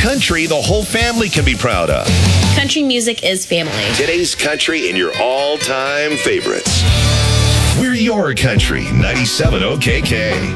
country the whole family can be proud of. Country music is family. Today's country and your all-time favorites. We're your country, 97 OKK.